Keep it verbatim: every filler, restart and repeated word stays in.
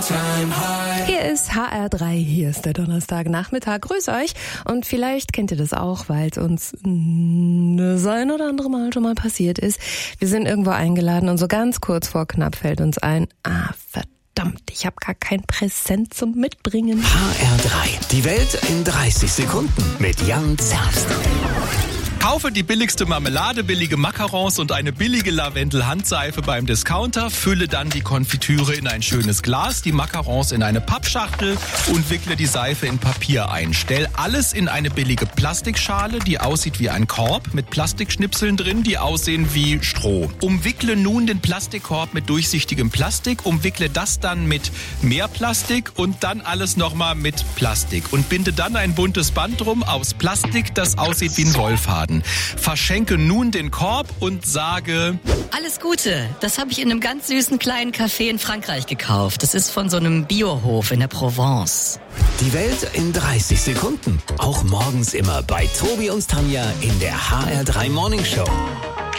Hier ist H R drei, hier ist der Donnerstagnachmittag. Grüß euch. Und vielleicht kennt ihr das auch, weil es uns das ein oder andere Mal schon mal passiert ist. Wir sind irgendwo eingeladen und so ganz kurz vor knapp fällt uns ein, ah, verdammt, ich habe gar kein Präsent zum Mitbringen. H R drei, die Welt in dreißig Sekunden mit Jan Zerbst. Kaufe die billigste Marmelade, billige Macarons und eine billige Lavendel-Handseife beim Discounter. Fülle dann die Konfitüre in ein schönes Glas, die Macarons in eine Pappschachtel und wickle die Seife in Papier ein. Stell alles in eine billige Plastikschale, die aussieht wie ein Korb mit Plastikschnipseln drin, die aussehen wie Stroh. Umwickle nun den Plastikkorb mit durchsichtigem Plastik, umwickle das dann mit mehr Plastik und dann alles nochmal mit Plastik. Und binde dann ein buntes Band drum aus Plastik, das aussieht wie ein Wollfaden. Verschenke nun den Korb und sage: Alles Gute, das habe ich in einem ganz süßen kleinen Café in Frankreich gekauft. Das ist von so einem Biohof in der Provence. Die Welt in dreißig Sekunden. Auch morgens immer bei Tobi und Tanja in der H R drei Morning Show.